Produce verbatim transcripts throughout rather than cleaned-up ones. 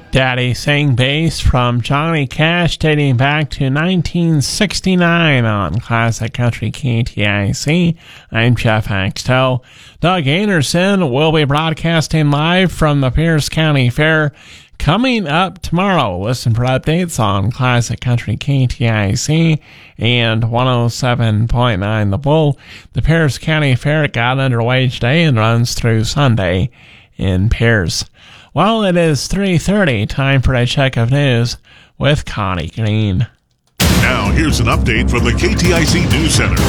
Daddy Sang bass from Johnny Cash dating back to nineteen sixty-nine on Classic Country K T I C. I'm Jeff Axtell. Doug Anderson will be broadcasting live from the Pierce County Fair coming up tomorrow. Listen for updates on Classic Country K T I C and one oh seven point nine The Bull. The Pierce County Fair got underway today and runs through Sunday in Pierce. Well, it is three thirty, time for a check of news with Connie Green. Now, here's an update from the K T I C News Center.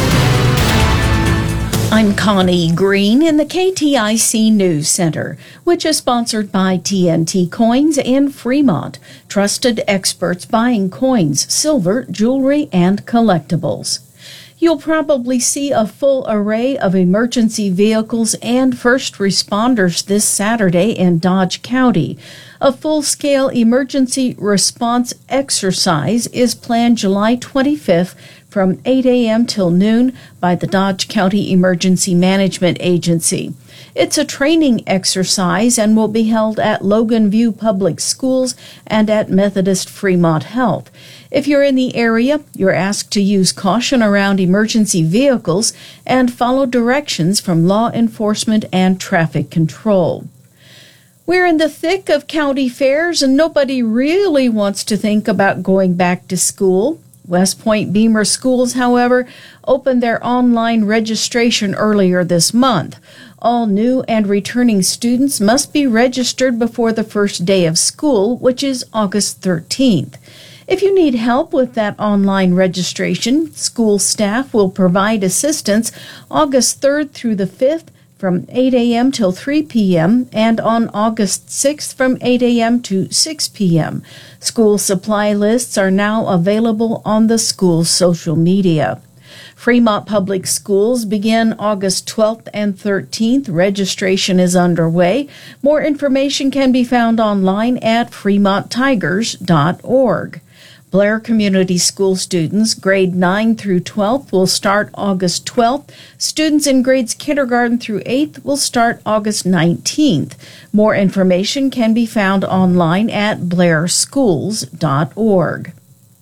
I'm Connie Green in the K T I C News Center, which is sponsored by T N T Coins in Fremont, trusted experts buying coins, silver, jewelry, and collectibles. You'll probably see a full array of emergency vehicles and first responders this Saturday in Dodge County. A full-scale emergency response exercise is planned July twenty-fifth from eight a.m. till noon by the Dodge County Emergency Management Agency. It's a training exercise and will be held at Logan View Public Schools and at Methodist Fremont Health. If you're in the area, you're asked to use caution around emergency vehicles and follow directions from law enforcement and traffic control. We're in the thick of county fairs and nobody really wants to think about going back to school. West Point Beamer Schools, however, opened their online registration earlier this month. All new and returning students must be registered before the first day of school, which is August thirteenth. If you need help with that online registration, school staff will provide assistance August third through the fifth from eight a.m. till three p.m. and on August sixth from eight a.m. to six p.m. School supply lists are now available on the school's social media. Fremont Public Schools begin August twelfth and thirteenth. Registration is underway. More information can be found online at fremont tigers dot org. Blair Community School students, grade nine through twelve, will start August twelfth. Students in grades kindergarten through eighth will start August nineteenth. More information can be found online at blair schools dot org.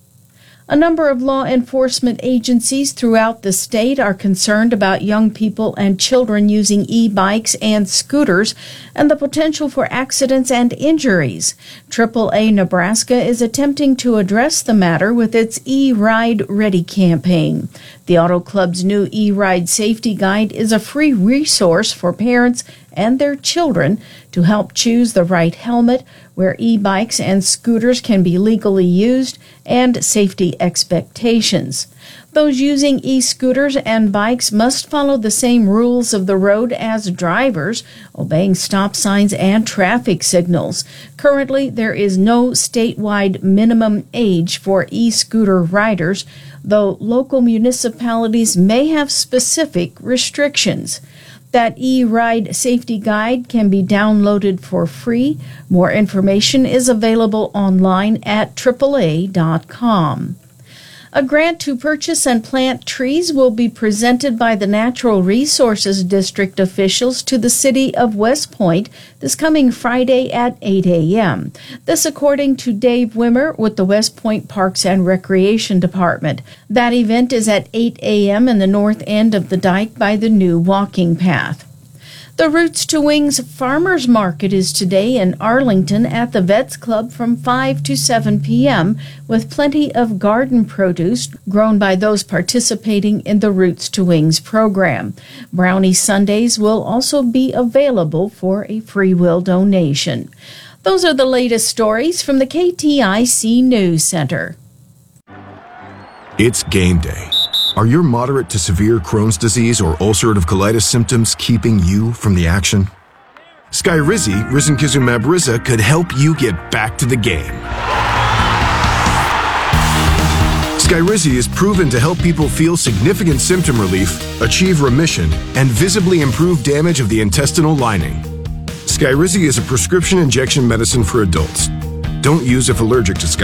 A number of law enforcement agencies throughout the state are concerned about young people and children using e-bikes and scooters and the potential for accidents and injuries. triple A Nebraska is attempting to address the matter with its E-Ride Ready campaign. The Auto Club's new E-Ride Safety Guide is a free resource for parents and their children to help choose the right helmet, where e-bikes and scooters can be legally used, and safety expectations. Those using e-scooters and bikes must follow the same rules of the road as drivers, obeying stop signs and traffic signals. Currently, there is no statewide minimum age for e-scooter riders, though local municipalities may have specific restrictions. That E-Ride Safety Guide can be downloaded for free. More information is available online at triple A dot com. A grant to purchase and plant trees will be presented by the Natural Resources District officials to the city of West Point this coming Friday at eight a.m. This according to Dave Wimmer with the West Point Parks and Recreation Department. That event is at eight a.m. in the north end of the dike by the new walking path. The Roots to Wings Farmers Market is today in Arlington at the Vets Club from five to seven p.m. with plenty of garden produce grown by those participating in the Roots to Wings program. Brownie Sundays will also be available for a free will donation. Those are the latest stories from the K T I C News Center. It's game day. Are your moderate to severe Crohn's disease or ulcerative colitis symptoms keeping you from the action? Skyrizi, risankizumab Riza, could help you get back to the game. Skyrizi is proven to help people feel significant symptom relief, achieve remission, and visibly improve damage of the intestinal lining. Skyrizi is a prescription injection medicine for adults. Don't use if allergic to Skyrizi.